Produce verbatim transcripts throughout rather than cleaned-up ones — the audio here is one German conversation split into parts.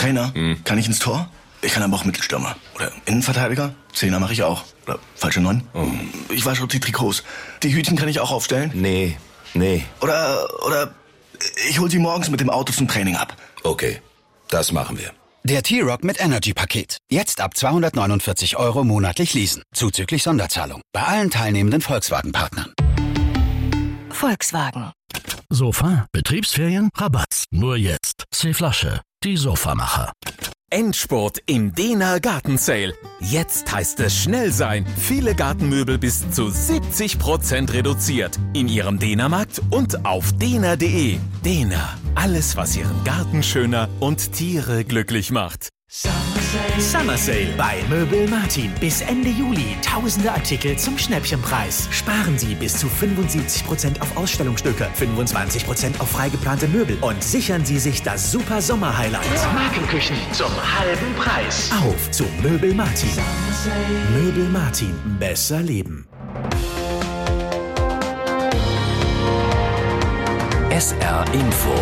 Trainer, hm. kann ich ins Tor? Ich kann aber auch Mittelstürmer. Oder Innenverteidiger. Zehner mache ich auch. Oder falsche Neun. Oh. Ich wasche die Trikots. Die Hütchen kann ich auch aufstellen. Nee, nee. Oder, oder ich hol sie morgens mit dem Auto zum Training ab. Okay, das machen wir. Der T-Rock mit Energy-Paket. Jetzt ab zweihundertneunundvierzig Euro monatlich leasen. Zuzüglich Sonderzahlung. Bei allen teilnehmenden Volkswagen-Partnern. Volkswagen. Sofa, Betriebsferien, Rabatt. Nur jetzt. C-Flasche, die Sofamacher. Endspurt im Dehner Garten Sale. Jetzt heißt es schnell sein. Viele Gartenmöbel bis zu siebzig Prozent reduziert. In Ihrem Dehnermarkt und auf dehner punkt de. Dehner. Alles, was Ihren Garten schöner und Tiere glücklich macht. Summer Sale bei Möbel Martin. Bis Ende Juli tausende Artikel zum Schnäppchenpreis. Sparen Sie bis zu fünfundsiebzig Prozent auf Ausstellungsstücke, fünfundzwanzig Prozent auf freigeplante Möbel und sichern Sie sich das super Sommer-Highlight. Markenküchen zum halben Preis. Auf zu Möbel Martin. Möbel Martin. Besser leben. S R Info.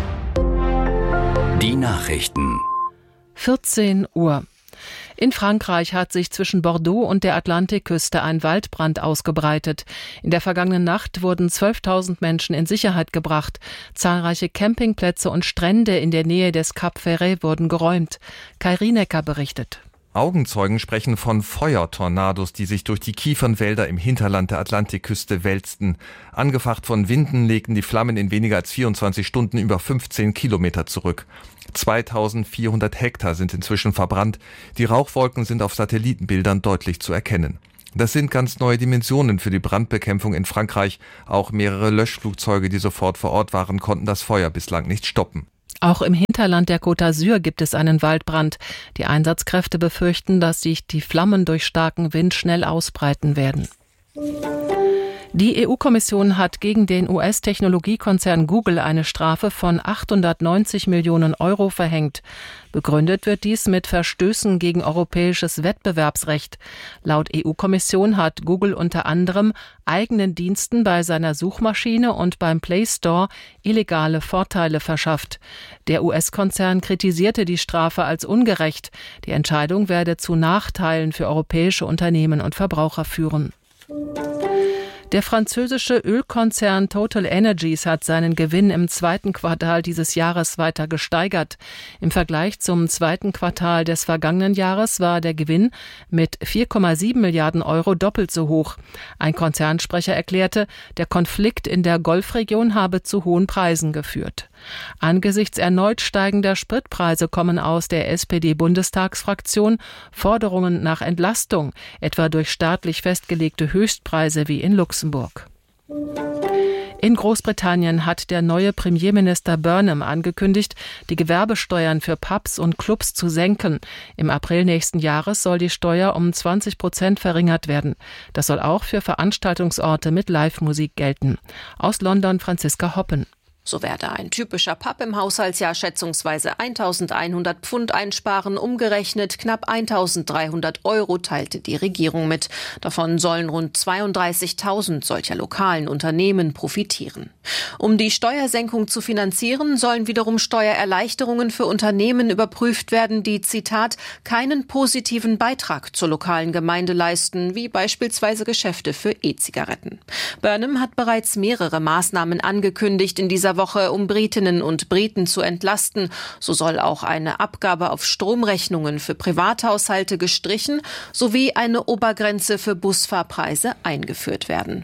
Die Nachrichten. vierzehn Uhr. In Frankreich hat sich zwischen Bordeaux und der Atlantikküste ein Waldbrand ausgebreitet. In der vergangenen Nacht wurden zwölftausend Menschen in Sicherheit gebracht. Zahlreiche Campingplätze und Strände in der Nähe des Cap Ferret wurden geräumt. Kai Rienecker berichtet. Augenzeugen sprechen von Feuertornados, die sich durch die Kiefernwälder im Hinterland der Atlantikküste wälzten. Angefacht von Winden legten die Flammen in weniger als vierundzwanzig Stunden über fünfzehn Kilometer zurück. zweitausendvierhundert Hektar sind inzwischen verbrannt. Die Rauchwolken sind auf Satellitenbildern deutlich zu erkennen. Das sind ganz neue Dimensionen für die Brandbekämpfung in Frankreich. Auch mehrere Löschflugzeuge, die sofort vor Ort waren, konnten das Feuer bislang nicht stoppen. Auch im Hinterland der Côte d'Azur gibt es einen Waldbrand. Die Einsatzkräfte befürchten, dass sich die Flammen durch starken Wind schnell ausbreiten werden. Die E U-Kommission hat gegen den U S-Technologiekonzern Google eine Strafe von achthundertneunzig Millionen Euro verhängt. Begründet wird dies mit Verstößen gegen europäisches Wettbewerbsrecht. Laut E U-Kommission hat Google unter anderem eigenen Diensten bei seiner Suchmaschine und beim Play Store illegale Vorteile verschafft. Der U S-Konzern kritisierte die Strafe als ungerecht. Die Entscheidung werde zu Nachteilen für europäische Unternehmen und Verbraucher führen. Der französische Ölkonzern Total Energies hat seinen Gewinn im zweiten Quartal dieses Jahres weiter gesteigert. Im Vergleich zum zweiten Quartal des vergangenen Jahres war der Gewinn mit vier Komma sieben Milliarden Euro doppelt so hoch. Ein Konzernsprecher erklärte, der Konflikt in der Golfregion habe zu hohen Preisen geführt. Angesichts erneut steigender Spritpreise kommen aus der S P D-Bundestagsfraktion Forderungen nach Entlastung, etwa durch staatlich festgelegte Höchstpreise wie in Luxemburg. In Großbritannien hat der neue Premierminister Burnham angekündigt, die Gewerbesteuern für Pubs und Clubs zu senken. Im April nächsten Jahres soll die Steuer um zwanzig Prozent verringert werden. Das soll auch für Veranstaltungsorte mit Live-Musik gelten. Aus London Franziska Hoppen. So werde ein typischer Pub im Haushaltsjahr schätzungsweise eintausendeinhundert Pfund einsparen, umgerechnet knapp eintausenddreihundert Euro, teilte die Regierung mit. Davon sollen rund zweiunddreißigtausend solcher lokalen Unternehmen profitieren. Um die Steuersenkung zu finanzieren, sollen wiederum Steuererleichterungen für Unternehmen überprüft werden, die, Zitat, keinen positiven Beitrag zur lokalen Gemeinde leisten, wie beispielsweise Geschäfte für E-Zigaretten. Burnham hat bereits mehrere Maßnahmen angekündigt in dieser Woche, um Britinnen und Briten zu entlasten. So soll auch eine Abgabe auf Stromrechnungen für Privathaushalte gestrichen sowie eine Obergrenze für Busfahrpreise eingeführt werden.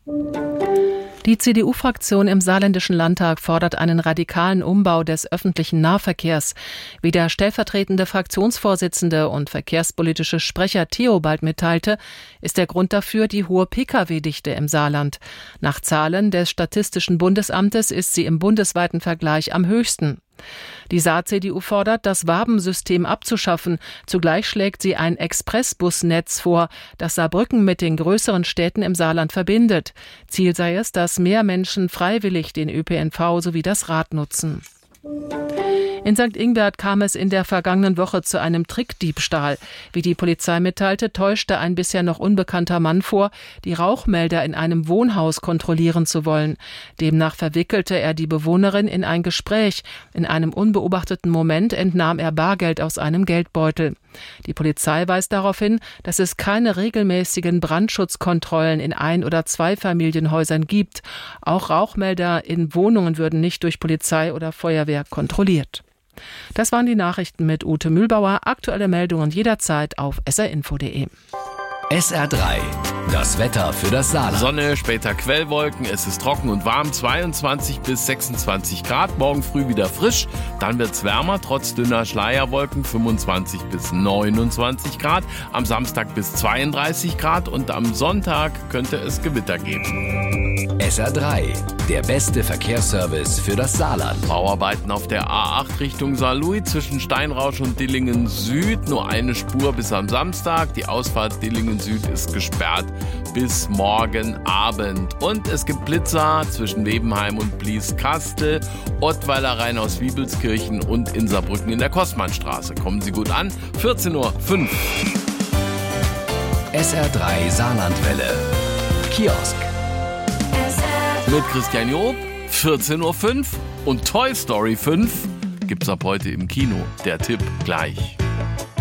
Die C D U-Fraktion im Saarländischen Landtag fordert einen radikalen Umbau des öffentlichen Nahverkehrs. Wie der stellvertretende Fraktionsvorsitzende und verkehrspolitische Sprecher Theobald mitteilte, ist der Grund dafür die hohe Pkw-Dichte im Saarland. Nach Zahlen des Statistischen Bundesamtes ist sie im bundesweiten Vergleich am höchsten. Die Saar-C D U fordert, das Wabensystem abzuschaffen. Zugleich schlägt sie ein Expressbusnetz vor, das Saarbrücken mit den größeren Städten im Saarland verbindet. Ziel sei es, dass mehr Menschen freiwillig den Ö P N V sowie das Rad nutzen. In Sankt Ingbert kam es in der vergangenen Woche zu einem Trickdiebstahl. Wie die Polizei mitteilte, täuschte ein bisher noch unbekannter Mann vor, die Rauchmelder in einem Wohnhaus kontrollieren zu wollen. Demnach verwickelte er die Bewohnerin in ein Gespräch. In einem unbeobachteten Moment entnahm er Bargeld aus einem Geldbeutel. Die Polizei weist darauf hin, dass es keine regelmäßigen Brandschutzkontrollen in Ein- oder Zweifamilienhäusern gibt. Auch Rauchmelder in Wohnungen würden nicht durch Polizei oder Feuerwehr kontrolliert. Das waren die Nachrichten mit Ute Mühlbauer. Aktuelle Meldungen jederzeit auf s r info punkt d e. S R drei. Das Wetter für das Saarland. Sonne, später Quellwolken, es ist trocken und warm, zweiundzwanzig bis sechsundzwanzig Grad, morgen früh wieder frisch, dann wird's wärmer, trotz dünner Schleierwolken, fünfundzwanzig bis neunundzwanzig Grad, am Samstag bis zweiunddreißig Grad und am Sonntag könnte es Gewitter geben. S R drei, der beste Verkehrsservice für das Saarland. Bauarbeiten auf der A acht Richtung Saarlouis zwischen Steinrausch und Dillingen Süd, nur eine Spur bis am Samstag, die Ausfahrt Dillingen Süd ist gesperrt bis morgen Abend. Und es gibt Blitzer zwischen Webenheim und Blieskastel, Ottweiler Rhein aus Wiebelskirchen und in Saarbrücken in der Kostmannstraße. Kommen Sie gut an, vierzehn Uhr fünf. S R drei Saarlandwelle. Kiosk. Mit Christian Job, vierzehn Uhr fünf und Toy Story fünf gibt's ab heute im Kino. Der Tipp gleich.